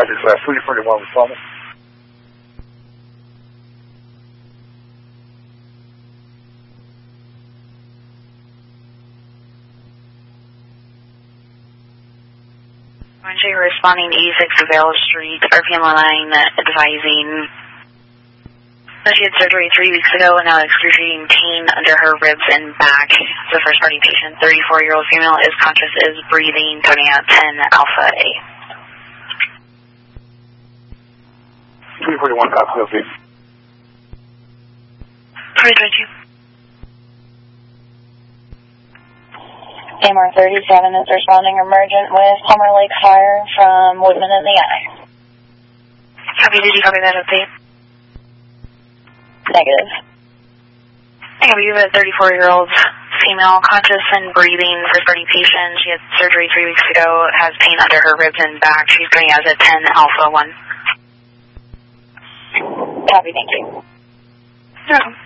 is 341 responding. Responding 86 Vale Street, RPM line advising that she had surgery 3 weeks ago and now excruciating pain under her ribs and back. The first party patient, 34-year-old female, is conscious, is breathing, coding out 10 Alpha A. 341, copy, okay. 2022. AMR 37 is responding emergent with Palmer Lake fire from Woodman in the Eye. Copy, did you copy that update? Negative. Copy, you have a 34-year-old female, conscious and breathing, first party patient. She had surgery 3 weeks ago, has pain under her ribs and back. She's going as a 10 Alpha 1. Copy, thank you. Yeah.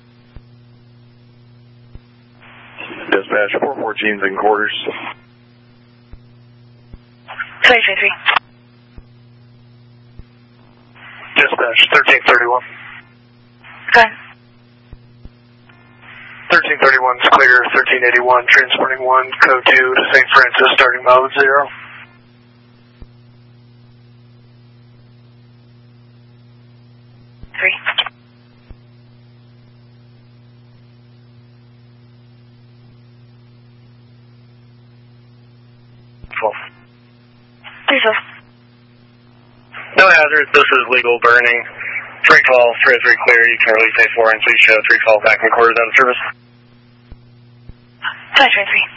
Dispatch 414's in quarters. 2023. Dispatch 1331. Go ahead. 1331's clear, 1381, transporting 1, code 2 to St. Francis, starting mode 0. Three. No hazard, this is legal burning. 312, 303 clear, you can release A4 and please show 312 back in quarters out of service. 523.